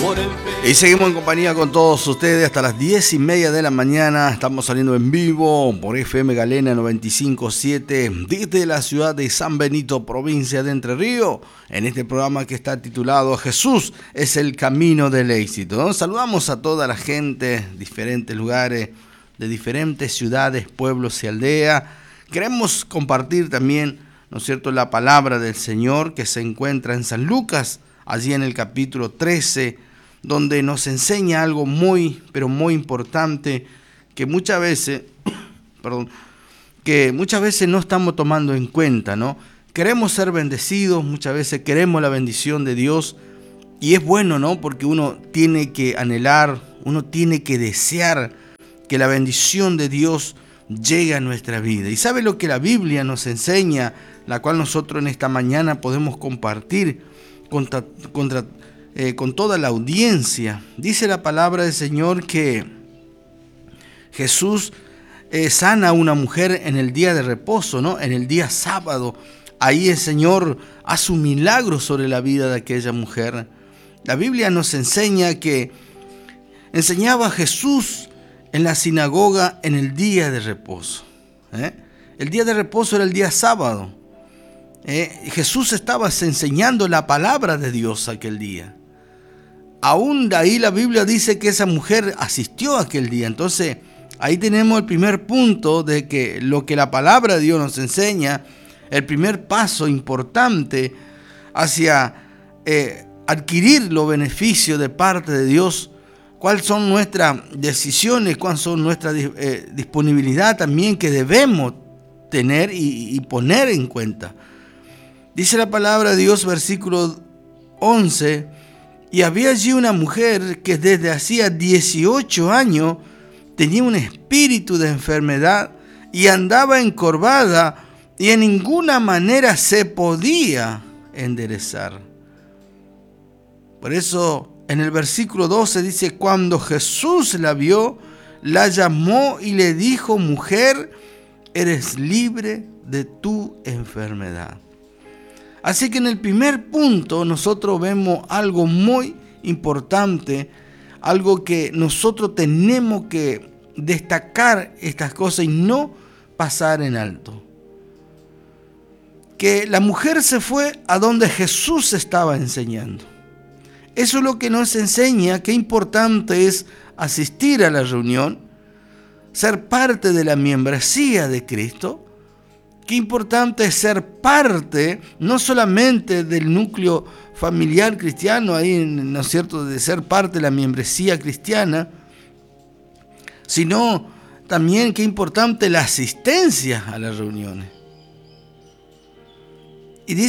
Y seguimos en compañía con todos ustedes hasta las 10:30 de la mañana. Estamos saliendo en vivo por FM Galena 95.7 desde la ciudad de San Benito, provincia de Entre Ríos, en este programa que está titulado Jesús es el camino del éxito, ¿no? Saludamos a toda la gente de diferentes lugares, de diferentes ciudades, pueblos y aldeas. Queremos compartir también, ¿no es cierto?, la palabra del Señor que se encuentra en San Lucas, allí en el capítulo 13, donde nos enseña algo muy, pero muy importante que muchas veces, no estamos tomando en cuenta, ¿no? Queremos ser bendecidos, muchas veces queremos la bendición de Dios y es bueno, ¿no? Porque uno tiene que anhelar, uno tiene que desear que la bendición de Dios llegue a nuestra vida. ¿Y sabe lo que la Biblia nos enseña, la cual nosotros en esta mañana podemos compartir con toda la audiencia? Dice la palabra del Señor que Jesús sana a una mujer en el día de reposo, ¿no? En el día sábado. Ahí el Señor hace un milagro sobre la vida de aquella mujer. La Biblia nos enseña que enseñaba a Jesús en la sinagoga en el día de reposo. El día de reposo era el día sábado. Jesús estaba enseñando la palabra de Dios aquel día. Aún de ahí la Biblia dice que esa mujer asistió aquel día. Entonces ahí tenemos el primer punto de que lo que la palabra de Dios nos enseña, el primer paso importante hacia adquirir los beneficios de parte de Dios. ¿Cuáles son nuestras decisiones? ¿Cuáles son nuestra disponibilidad también que debemos tener y poner en cuenta? Dice la palabra de Dios, versículo 11, y había allí una mujer que desde hacía 18 años tenía un espíritu de enfermedad y andaba encorvada y en ninguna manera se podía enderezar. Por eso en el versículo 12 dice, cuando Jesús la vio, la llamó y le dijo, mujer, eres libre de tu enfermedad. Así que en el primer punto nosotros vemos algo muy importante, algo que nosotros tenemos que destacar estas cosas y no pasar en alto. Que la mujer se fue a donde Jesús estaba enseñando. Eso es lo que nos enseña qué importante es asistir a la reunión, ser parte de la membresía de Cristo. Qué importante es ser parte, no solamente del núcleo familiar cristiano, ahí, ¿no es cierto?, de ser parte de la membresía cristiana, sino también qué importante la asistencia a las reuniones.